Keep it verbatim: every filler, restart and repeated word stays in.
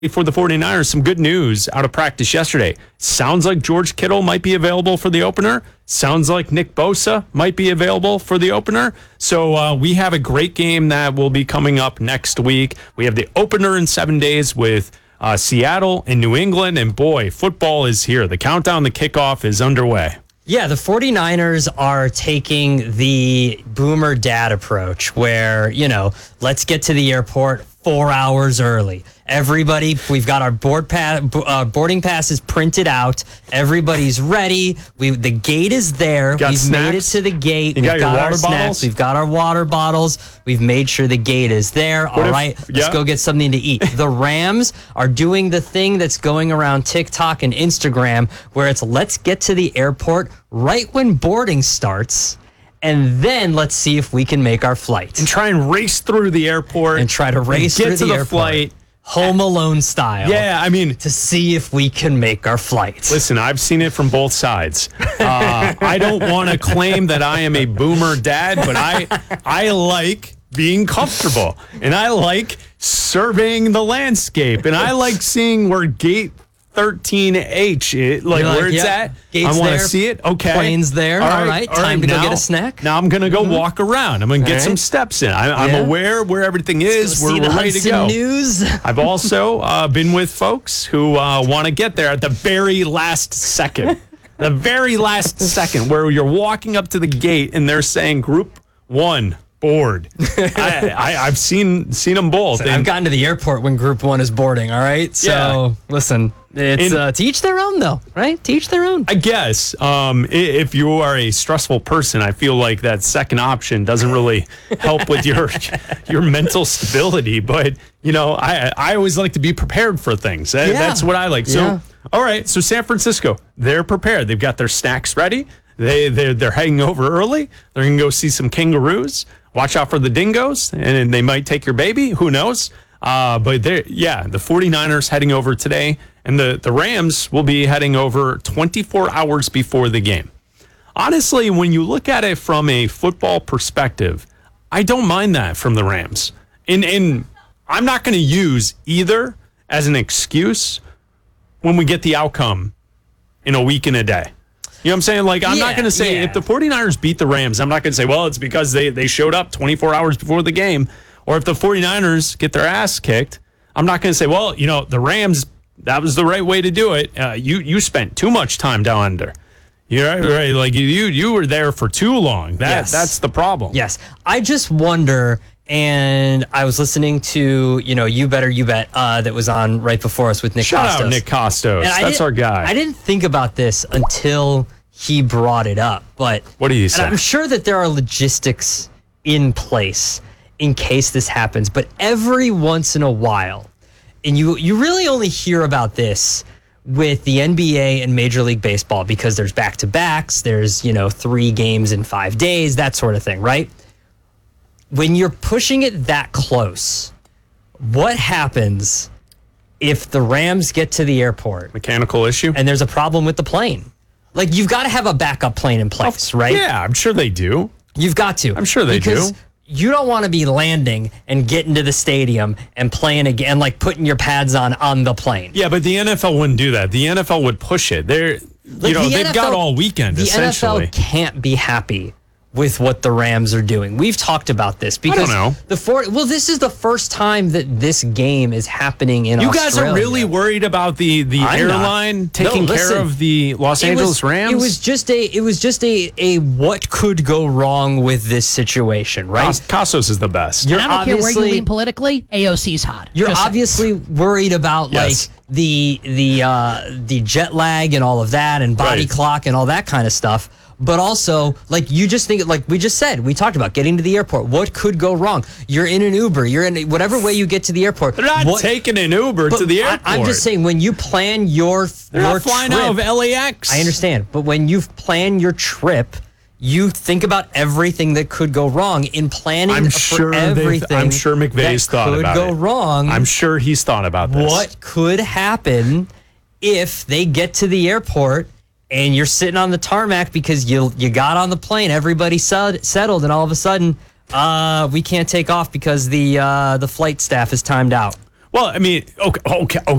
For the 49ers, some good news out of practice yesterday. Sounds like George Kittle might be available for the opener. Sounds like Nick Bosa might be available for the opener. So uh, we have a great game that will be coming up next week. We have the opener in seven days with uh, Seattle and New England. And boy, football is here. The countdown, the kickoff is underway. Yeah, the 49ers are taking the boomer dad approach where, you know, let's get to the airport four hours early. Everybody, we've got our board pa- uh, boarding passes printed out. Everybody's ready. We The gate is there. Got We've snacks? made it to the gate. You We've got your got water our snacks. bottles? We've got our water bottles. We've made sure the gate is there. All if- right, let's yeah. go get something to eat. The Rams are doing the thing that's going around TikTok and Instagram where it's let's get to the airport right when boarding starts, and then let's see if we can make our flight. And try and race through the airport. And try to race get through to the, the airport, flight. Home Alone style. Yeah, I mean, to see if we can make our flight. listen, I've seen it from both sides. Uh, I don't want to claim that I am a boomer dad, but I I like being comfortable, and I like surveying the landscape, and I like seeing where gate thirteen H, it, like, You're like, where it's yeah, at. gate's I want to there, see it. Okay. plane's there. All right, time to go now, get a snack. Now I'm going to go Mm-hmm. walk around. I'm going to get right. some steps in. I, I'm Yeah. aware where everything is. Go We're, see we're the ready to Hudson go. News. I've also uh, been with folks who uh, want to get there at the very last second. The very last second where you're walking up to the gate and they're saying group one board. I, I, I've seen seen them both. I've And gotten to the airport when Group One is boarding. All right, so Yeah. listen, it's And- uh, to each their own, though. Right, to each their own. I guess um, i- if you are a stressful person, I feel like that second option doesn't really help with your your mental stability. But you know, I I always like to be prepared for things. That- Yeah. That's what I like. So, Yeah. all right. So San Francisco, they're prepared. They've got their snacks ready. They they're they're heading over early. They're gonna go see some kangaroos. Watch out for the dingoes, and they might take your baby. Who knows? Uh, but they're, yeah, the 49ers heading over today, and the, the Rams will be heading over twenty-four hours before the game. Honestly, when you look at it from a football perspective, I don't mind that from the Rams. And, and I'm not going to use either as an excuse when we get the outcome in a week and a day. You know what I'm saying? Like, I'm Yeah, not going to say yeah. if the 49ers beat the Rams, I'm not going to say, well, it's because they, they showed up twenty-four hours before the game. Or if the 49ers get their ass kicked, I'm not going to say, well, you know, the Rams, that was the right way to do it. Uh, you you spent too much time down under. You're right, right. Like, you you were there for too long. That Yes. That's the problem. Yes, I just wonder. And I was listening to, you know, You Better You Bet uh, that was on right before us with Nick Shout Costos. out Nick Costos. And I That's didn't- our guy. I didn't think about this until he brought it up. But What do you and say? I'm sure that there are logistics in place in case this happens. But every once in a while, and you you really only hear about this with the N B A and Major League Baseball because there's back-to-backs, there's, you know, three games in five days, that sort of thing, right? When you're pushing it that close, what happens if the Rams get to the airport Mechanical issue? and there's a problem with the plane? Like, you've got to have a backup plane in place, right? Yeah, I'm sure they do. You've got to. I'm sure they because do. You don't want to be landing and getting to the stadium and playing again, like putting your pads on on the plane. Yeah, but the N F L wouldn't do that. The N F L would push it. They're, Like, you know, the they've N F got L all weekend, the essentially. N F L can't be happy with what the Rams are doing. We've talked about this because know. the four. Well, this is the first time that this game is happening in You Australia. guys are really worried about the, the I'm not. airline taking No, listen, care of the Los It Angeles was, Rams? It was just a. It was just a. A what could go wrong with this situation, right? Cos- Costos is the best. You're And I don't care where you obviously- lean politically. A O C's hot. You're Just saying. obviously worried about Yes. like the the uh, the jet lag and all of that, and body Right. clock and all that kind of stuff. But also, like, you just think, like we just said, we talked about getting to the airport. What could go wrong? You're in an Uber. You're in whatever way you get to the airport. They're not What- taking an Uber but to the I- airport. I'm just saying, when you plan your They're your not flying trip, out of L A X. I understand, but when you plan your trip, you think about everything that could go wrong in planning I'm for sure they've- everything. I'm sure McVay's that thought could about go it. wrong. I'm sure he's thought about this. What could happen if they get to the airport and you're sitting on the tarmac because you you got on the plane, everybody set, settled, and all of a sudden, uh, we can't take off because the uh, the flight staff is timed out. Well, I mean, okay, okay,